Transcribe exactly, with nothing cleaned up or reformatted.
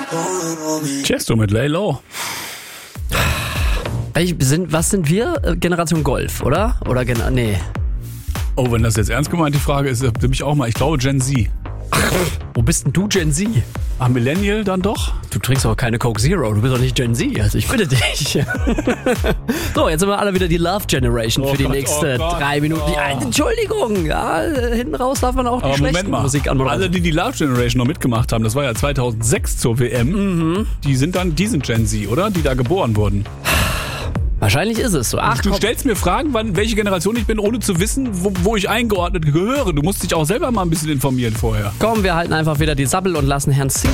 Chesto mit Lay Low. Welch- sind, was sind wir? Äh, Generation Golf, oder? Oder gen- nee. Oh, wenn das jetzt ernst gemeint die Frage ist, dann bin ich auch mal, ich glaube Gen Z. Wo bist denn du, Gen Z? Ah, Millennial dann doch? Du trinkst auch keine Coke Zero, du bist doch nicht Gen Z, also ich bitte dich. So, jetzt haben wir alle wieder die Love Generation Oh für die Gott, nächste oh Gott. drei Minuten. Oh. Ja, Entschuldigung, ja, hinten raus darf man auch die Aber Moment schlechten mal, Musik anmoderieren. alle, die die Love Generation noch mitgemacht haben, das war ja zweitausendsechs zur W M, Mhm. die sind dann, die sind Gen Z, oder? Die da geboren wurden. Wahrscheinlich ist es so. Ach, Du komm. stellst mir Fragen, wann, welche Generation ich bin, ohne zu wissen, wo, wo ich eingeordnet gehöre. Du musst dich auch selber mal ein bisschen informieren vorher. Komm, wir halten einfach wieder die Sabbel und lassen Herrn C.